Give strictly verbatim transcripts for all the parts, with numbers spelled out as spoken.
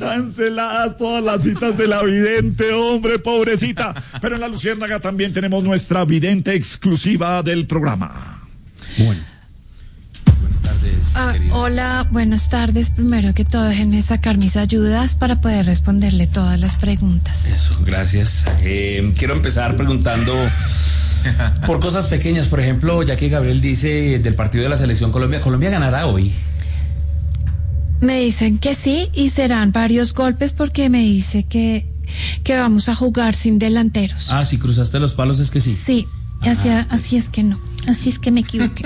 Canceladas todas las citas de la vidente, hombre, pobrecita. Pero en La Luciérnaga también tenemos nuestra vidente exclusiva del programa. Bueno. Buenas tardes, Ah, querida. hola, buenas tardes. Primero que todo, déjenme sacar mis ayudas para poder responderle todas las preguntas. Eso, gracias. Eh, quiero empezar preguntando por cosas pequeñas. Por ejemplo, ya que Gabriel dice del partido de la Selección Colombia, ¿Colombia ganará hoy? Me dicen que sí y serán varios golpes porque me dice que, que vamos a jugar sin delanteros. Ah, si cruzaste los palos es que sí. Sí, así, Ah. así es que no. Así es que me equivoqué.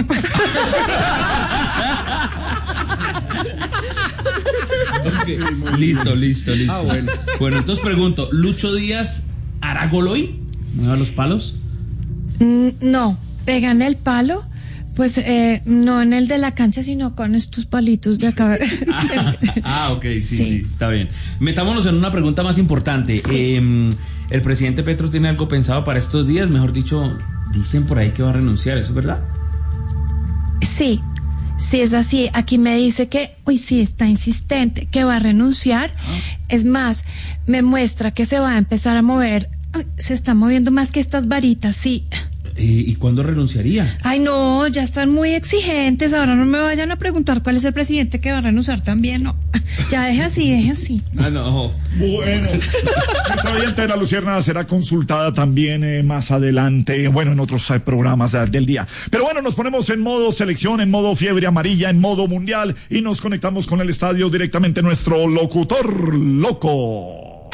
Okay. Listo, listo, listo. Ah, bueno. Bueno, entonces pregunto, ¿Lucho Díaz hará gol hoy? ¿Mueva los palos? Mm, no, pegan el palo, pues eh, no en el de la cancha, sino con estos palitos de acá. Ah, ah, ok, sí, sí, Sí. está bien. Metámonos en una pregunta más importante. Sí. Eh, ¿El presidente Petro tiene algo pensado para estos días? Mejor dicho, dicen por ahí que va a renunciar, ¿eso es verdad? Sí, sí es así. Aquí me dice que, uy, sí, está insistente, que va a renunciar. Es más, me muestra que se va a empezar a mover. Ay, se está moviendo más que estas varitas, sí. ¿Y, y cuándo renunciaría? Ay, no, ya están muy exigentes. Ahora no me vayan a preguntar cuál es el presidente que va a renunciar también, no. Ya deje así, deje así. Ah, no. Bueno, nuestra vidente de La Luciérnaga será consultada también eh, más adelante, bueno, en otros eh, programas eh, del día. Pero bueno, nos ponemos en modo selección, en modo fiebre amarilla, en modo mundial y nos conectamos con el estadio directamente nuestro locutor loco.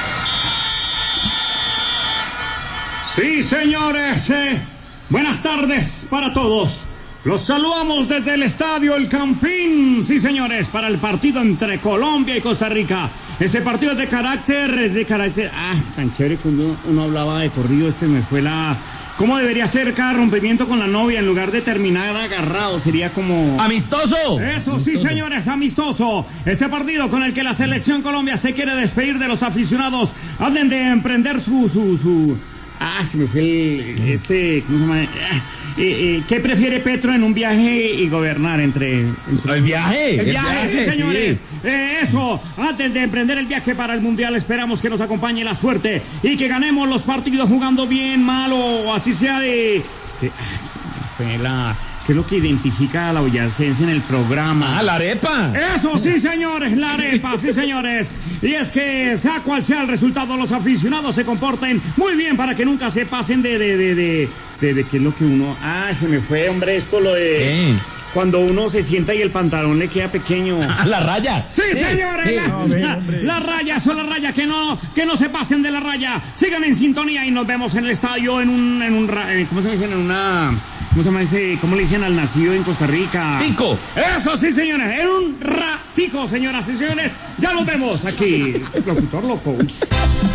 Sí, señores, eh, buenas tardes para todos. Los saludamos desde el estadio El Campín, sí, señores, para el partido entre Colombia y Costa Rica. Este partido es de carácter, de carácter, ah, tan chévere cuando uno hablaba de corrido, este me fue la... ¿Cómo debería ser cada rompimiento con la novia en lugar de terminar agarrado? Sería como... ¡Amistoso! Eso sí, señores, amistoso. Este partido con el que la selección Colombia se quiere despedir de los aficionados antes de emprender su... su, su... Ah, se me fue el... Este... ¿Cómo se llama? Ah, eh, eh, ¿Qué prefiere Petro en un viaje y gobernar entre... entre... ¿El viaje? El viaje, sí, señores. sí. Eh, eso, antes de emprender el viaje para el Mundial, esperamos que nos acompañe la suerte y que ganemos los partidos jugando bien, mal o así sea de... de ah, fue la... ¿Qué es lo que identifica a la boyacense en el programa? ¡Ah, la arepa! Eso sí, señores, la arepa, sí, señores. Y es que, sea cual sea el resultado, los aficionados se comporten muy bien para que nunca se pasen de... de, de, de, de, de ¿qué es lo que uno...? Ah, se me fue, hombre, esto lo de... ¿Qué? Cuando uno se sienta y el pantalón le queda pequeño. ¡Ah, la raya! Sí, señores, Sí. la, No, ven, la, hombre. la raya, son las rayas, que no, que no se pasen de la raya. Sigan en sintonía y nos vemos en el estadio en un, en un, ra- eh, ¿cómo se dice? En una, ¿cómo se llama ese? ¿Cómo le dicen al nacido en Costa Rica? ¡Tico! Eso sí, señores, en un ratico, señoras y señores. Ya nos vemos aquí, locutor loco.